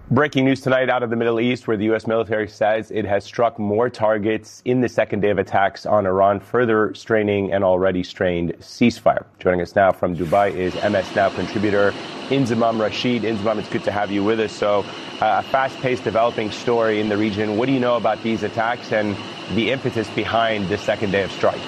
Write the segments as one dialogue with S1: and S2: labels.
S1: Breaking news tonight out of the Middle East, where the U.S. military says it has struck more targets in the second day of attacks on Iran, further straining an already strained ceasefire. Joining us now from Dubai is MS Now contributor Inzamam Rashid. Inzamam, it's good to have you with us. So, a fast-paced developing story in the region. What do you know about these attacks and the impetus behind the second day of strikes?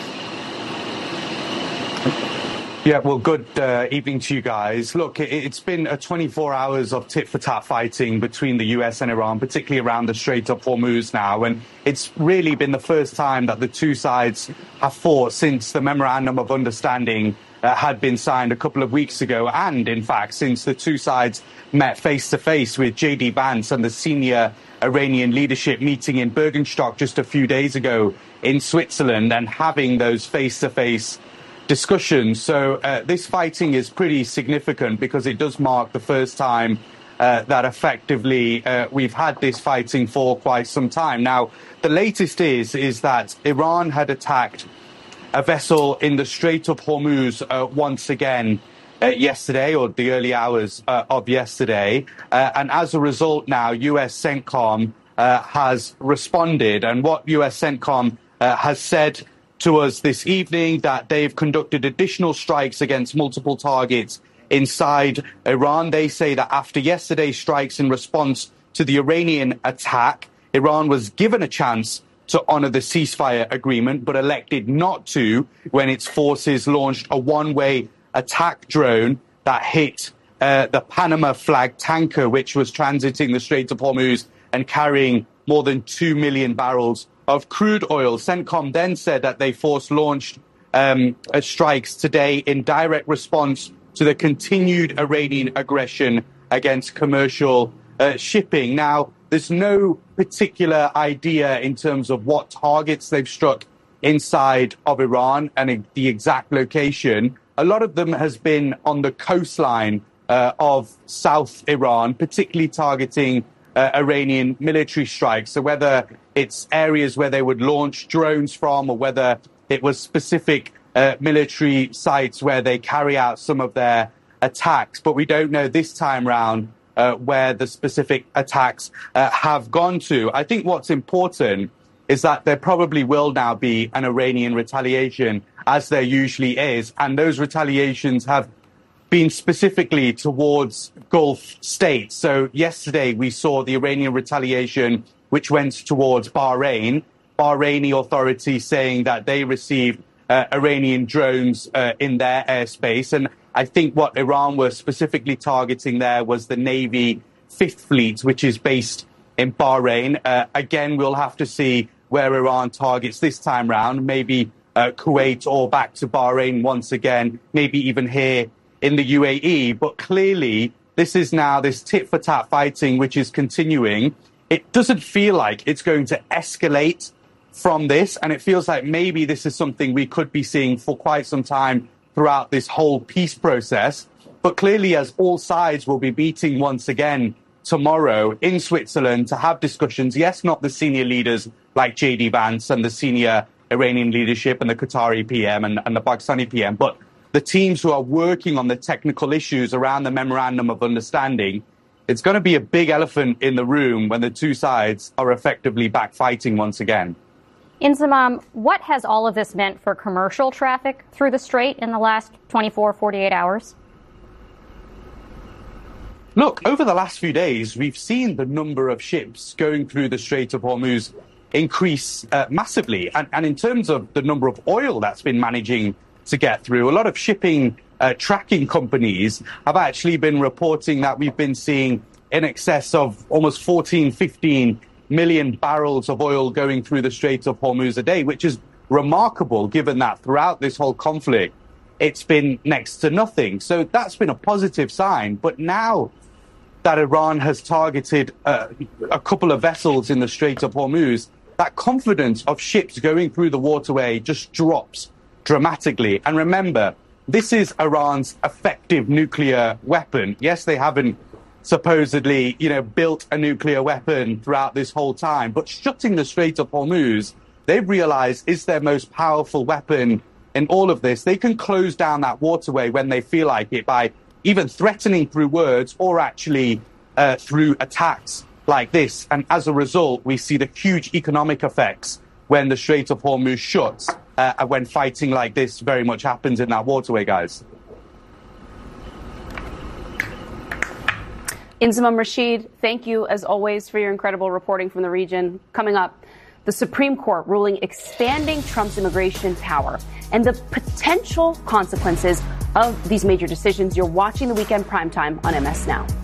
S2: Yeah, well, good evening to you guys. Look, it's been 24 hours of tit-for-tat fighting between the US and Iran, particularly around the Strait of Hormuz now. And it's really been the first time that the two sides have fought since the Memorandum of Understanding had been signed a couple of weeks ago. And, in fact, since the two sides met face-to-face with J.D. Vance and the senior Iranian leadership meeting in Bergenstock just a few days ago in Switzerland and having those face-to-face discussions. So this fighting is pretty significant because it does mark the first time that effectively we've had this fighting for quite some time. Now, the latest is that Iran had attacked a vessel in the Strait of Hormuz once again yesterday, or the early hours of yesterday. And as a result now, US CENTCOM has responded. And what US CENTCOM has said to us this evening that they've conducted additional strikes against multiple targets inside Iran. They say that after yesterday's strikes in response to the Iranian attack, Iran was given a chance to honor the ceasefire agreement, but elected not to when its forces launched a one-way attack drone that hit the Panama flag tanker, which was transiting the Strait of Hormuz and carrying more than 2 million barrels of crude oil. CENTCOM then said that they force-launched strikes today in direct response to the continued Iranian aggression against commercial shipping. Now, there's no particular idea in terms of what targets they've struck inside of Iran and the exact location. A lot of them has been on the coastline of South Iran, particularly targeting Iranian military strikes. So whether it's areas where they would launch drones from or whether it was specific military sites where they carry out some of their attacks. But we don't know this time round where the specific attacks have gone to. I think what's important is that there probably will now be an Iranian retaliation, as there usually is. And those retaliations have been specifically towards Gulf states. So yesterday we saw the Iranian retaliation, which went towards Bahrain. Bahraini authorities saying that they received Iranian drones in their airspace. And I think what Iran was specifically targeting there was the Navy Fifth Fleet, which is based in Bahrain. Again, we'll have to see where Iran targets this time round, maybe Kuwait or back to Bahrain once again, maybe even here in the UAE. But clearly, this is now this tit-for-tat fighting, which is continuing. It doesn't feel like it's going to escalate from this, and it feels like maybe this is something we could be seeing for quite some time throughout this whole peace process. But clearly, as all sides will be meeting once again tomorrow in Switzerland to have discussions, yes, not the senior leaders like J.D. Vance and the senior Iranian leadership and the Qatari PM and the Pakistani PM, but the teams who are working on the technical issues around the Memorandum of Understanding. It's going to be a big elephant in the room when the two sides are effectively back fighting once again.
S3: Inzamam, what has all of this meant for commercial traffic through the Strait in the last 24, 48 hours?
S2: Look, over the last few days, we've seen the number of ships going through the Strait of Hormuz increase massively. And in terms of the number of oil that's been managing to get through, a lot of shipping tracking companies have actually been reporting that we've been seeing in excess of almost 14, 15 million barrels of oil going through the Strait of Hormuz a day, which is remarkable given that throughout this whole conflict, it's been next to nothing. So that's been a positive sign. But now that Iran has targeted a couple of vessels in the Strait of Hormuz, that confidence of ships going through the waterway just drops dramatically. And remember, this is Iran's effective nuclear weapon. Yes, they haven't supposedly, built a nuclear weapon throughout this whole time, but shutting the Strait of Hormuz, they've realized is their most powerful weapon in all of this. They can close down that waterway when they feel like it by even threatening through words or actually through attacks like this. And as a result, we see the huge economic effects when the Strait of Hormuz shuts, when fighting like this very much happens in that waterway, guys.
S4: Inzamam Rashid, thank you as always for your incredible reporting from the region. Coming up, the Supreme Court ruling expanding Trump's immigration power and the potential consequences of these major decisions. You're watching the Weekend Primetime on MS Now.